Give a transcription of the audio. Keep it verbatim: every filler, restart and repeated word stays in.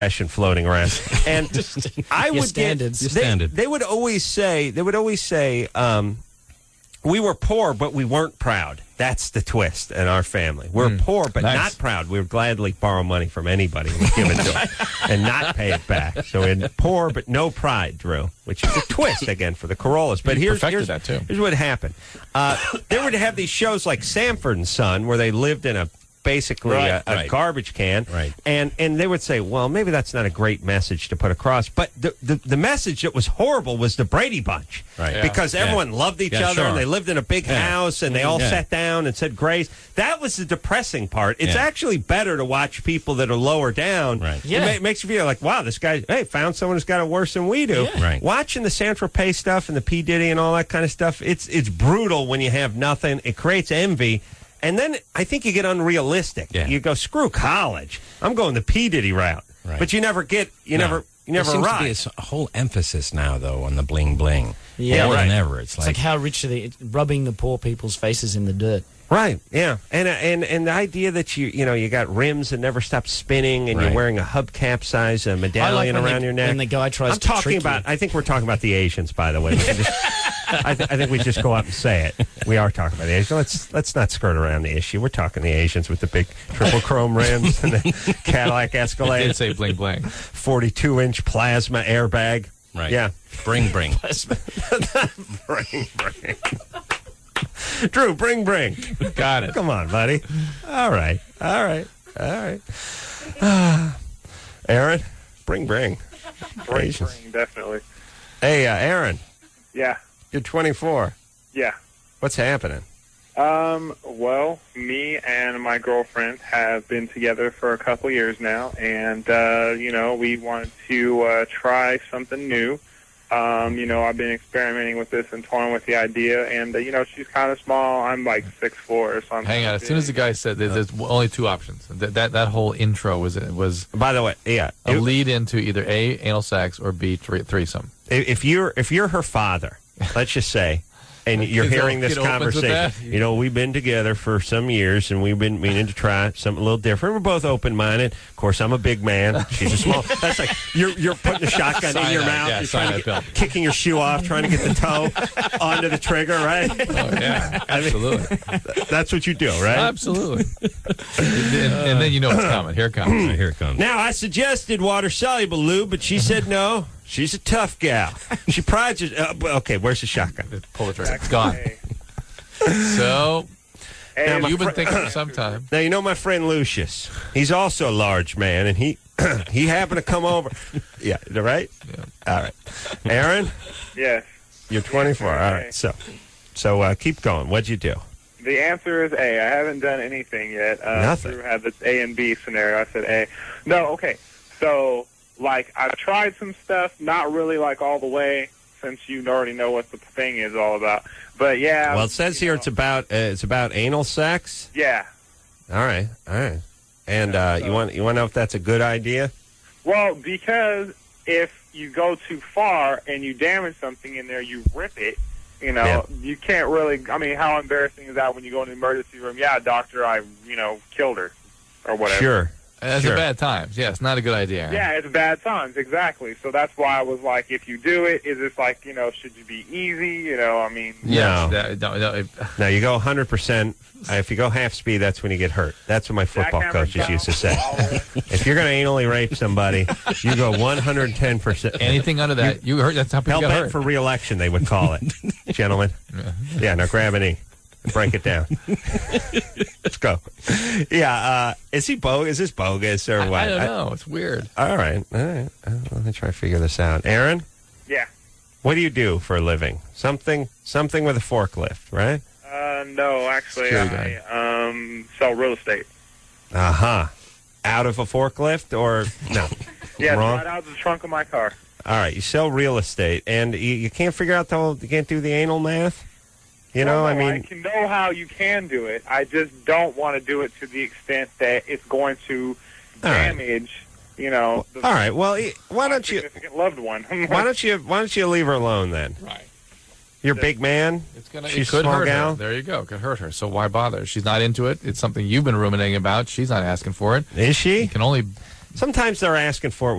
fashion floating around, and I Your would standards. get Your they, standard. they would always say they would always say um, we were poor, but we weren't proud. That's the twist in our family. We're poor, but nice. not proud. We would gladly borrow money from anybody and give it to them and not pay it back. So we're poor, but no pride, Drew, which is a twist, again, for the Corollas. But You here's, perfected here's, that, too. here's what happened. Uh, they would have these shows like Sanford and Son, where they lived in a basically Right, a, a right. garbage can. Right. And and they would say, well, maybe that's not a great message to put across. But the, the, the message that was horrible was the Brady Bunch. Right. Yeah. Because Yeah. everyone loved each Yeah, other, sure. and they lived in a big Yeah. house, and they all Yeah. sat down and said grace. That was the depressing part. It's Yeah. actually better to watch people that are lower down. Right. Yeah. It ma- makes you feel like, wow, this guy, hey, found someone who's got it worse than we do. Yeah. Right. Watching the San Tropez stuff and the P. Diddy and all that kind of stuff, it's it's brutal when you have nothing. It creates envy. And then I think you get unrealistic. Yeah. You go, screw college. I'm going the P. Diddy route. Right. But you never get, you No. never, you never there seems arrive. to be a s- a whole emphasis now, though, on the bling bling. Yeah, more right. than ever. It's It's like like, how rich are they? It's rubbing the poor people's faces in the dirt. Right, yeah, and uh, and and the idea that you you know you got rims that never stop spinning, and Right. you're wearing a hubcap size uh, medallion when around the- your neck. when the guy tries I'm to talking trick about. you. I think we're talking about the Asians, by the way. We can just, I, th- I think we just go out and say it. We are talking about the Asians. Let's let's not skirt around the issue. We're talking the Asians with the big triple chrome rims and the Cadillac I Escalade, did say bling bling. forty-two inch plasma airbag. right. Yeah, Bring, bring. bring, bring. Drew, bring, bring. Got it. Come on, buddy. All right. All right. All right. Ah. Aaron, bring, bring. Bring, Asians. bring, definitely. Hey, uh, Aaron, Yeah, you're twenty-four. yeah. What's happening? Um, well, me and my girlfriend have been together for a couple years now, and, uh, you know, we wanted to uh, try something new. Um, you know, I've been experimenting with this and toying with the idea, and, uh, you know, she's kind of small. I'm like six foot four, so I'm Hang on. As soon as the guy said there's, there's only two options. That, that that whole intro was was By the way, yeah, a if, lead into either A, anal sex, or B, thre- threesome. if you're if you're her father, let's just say, and you're Kid hearing op- this kid opens with conversation, that. you know, we've been together for some years, and we've been meaning to try something a little different. We're both open-minded. Of course, I'm a big man. She's a small. That's like you're you're putting a shotgun in your Cyanide, mouth. yeah, you're trying to cyanide get, pill. kicking your shoe off, trying to get the toe onto the trigger, right? Oh, yeah. Absolutely. That's what you do, right? Absolutely. and, and then you know it's coming. Here it comes. Here it comes. Now, I suggested water-soluble lube, but she said no. She's a tough gal. She prides herself. Uh, okay, where's the shotgun? Pull the trigger. It's gone. Hey, So hey, Now, my you've been fr- thinking for some time. Now, you know my friend Lucius. He's also a large man, and he he happened to come over. Yeah, right? Yeah. All right. Aaron, yes. you're twenty-four. All right, so so uh, keep going. What'd you do? The answer is A. I haven't done anything yet. Uh, Nothing. Drew had this A and B scenario. I said A. No, okay. So, like, I've tried some stuff, not really like all the way, since you already know what the thing is all about. But yeah. Well, it says you here know, it's about uh, it's about anal sex. Yeah. All right, all right. And uh, you want you want to know if that's a good idea? Well, because if you go too far and you damage something in there, you rip it. You know, Yeah. you can't really. I mean, how embarrassing is that when you go in the emergency room? Yeah, doctor, I you know killed her, or whatever. Sure. That's Sure. a bad times. Yeah, it's not a good idea. Aaron. Yeah, it's bad times, exactly. So that's why I was like, if you do it, is this like, you know, should you be easy? You know, I mean, Yeah. No. that- no, no, it- Now, you go one hundred percent. Uh, if you go half speed, that's when you get hurt. That's what my football jackhammer coaches style, used to say. follow. If you're going to anally rape somebody, you go one hundred ten percent. anything under that, you hurt. That's how people Hell get bent hurt. for re-election, they would call it. Gentlemen. Yeah, now grab a knee. Break it down. Let's go. Yeah, uh, is he bogus? Is this bogus or I, what? I don't know. It's weird. all right, all right. Uh, let me try to figure this out. Aaron, Yeah. what do you do for a living? Something, something with a forklift, right? Uh, no, actually, Security I um, sell real estate. Uh huh. Out of a forklift or no? Yeah, Wrong. right out of the trunk of my car. All right, you sell real estate, and you, you can't figure out the whole, you can't do the anal math. You know, Well, I no, mean, I can know how you can do it. I just don't want to do it to the extent that it's going to All right. damage, you know, the all right. Well, e- why my don't you, significant loved one. why don't you, why don't you leave her alone then? Right. You're a big man. It's gonna. She's it could small hurt gal. her. There you go. It could hurt her. So why bother? She's not into it. It's something you've been ruminating about. She's not asking for it. Is she? You can only Sometimes they're asking for it